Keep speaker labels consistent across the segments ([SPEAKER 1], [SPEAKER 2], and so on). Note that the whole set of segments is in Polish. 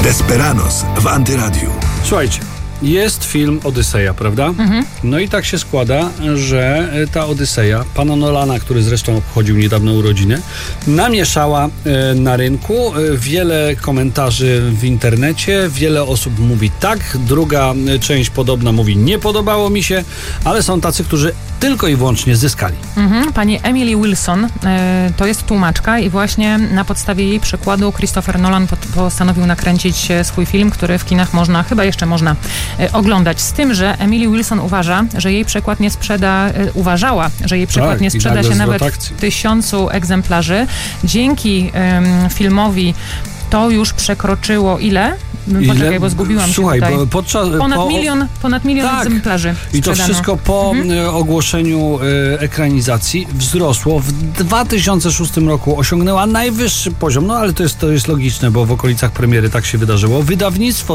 [SPEAKER 1] Desperados w Antyradiu.
[SPEAKER 2] Słuchajcie, jest film Odyseja, prawda? No i tak się składa, że ta Odyseja, pana Nolana, który zresztą obchodził niedawno urodziny, namieszała na rynku. Wiele komentarzy w internecie, wiele osób mówi tak, druga część podobna mówi nie podobało mi się, ale są tacy, którzy tylko i wyłącznie zyskali.
[SPEAKER 3] Pani Emily Wilson to jest tłumaczka i właśnie na podstawie jej przykładu Christopher Nolan postanowił nakręcić swój film, który w kinach chyba jeszcze można oglądać. Z tym, że Emily Wilson uważała, że jej przykład nie sprzeda się nawet w 1000 egzemplarzy. Dzięki filmowi to już przekroczyło ile? Poczekaj, bo zgubiłam się tutaj. Ponad milion egzemplarzy sprzedano.
[SPEAKER 2] I to wszystko po ogłoszeniu ekranizacji wzrosło. W 2006 roku osiągnęła najwyższy poziom, no ale to jest logiczne, bo w okolicach premiery tak się wydarzyło. Wydawnictwo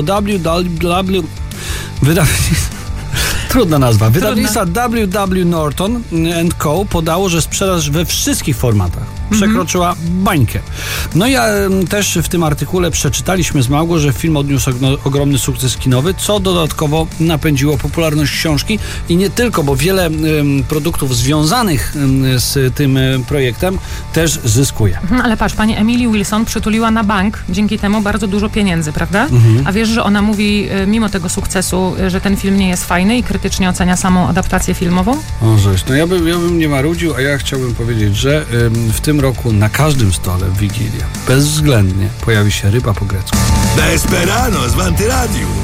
[SPEAKER 2] Trudna nazwa. Wydawnictwo W.W. Norton & Co. podało, że sprzedaż we wszystkich formatach przekroczyła bańkę. No ja też w tym artykule przeczytaliśmy z Małgą, że film odniósł ogromny sukces kinowy, co dodatkowo napędziło popularność książki i nie tylko, bo wiele produktów związanych z tym projektem też zyskuje.
[SPEAKER 3] Ale patrz, pani Emily Wilson przytuliła na bank dzięki temu bardzo dużo pieniędzy, prawda? A wiesz, że ona mówi mimo tego sukcesu, że ten film nie jest fajny i krytycznie ocenia samą adaptację filmową?
[SPEAKER 2] O, żeś. No ja bym nie marudził, a ja chciałbym powiedzieć, że w tym roku na każdym stole w Wigilię bezwzględnie pojawi się ryba po grecku.
[SPEAKER 1] Desperados w Antyradiu.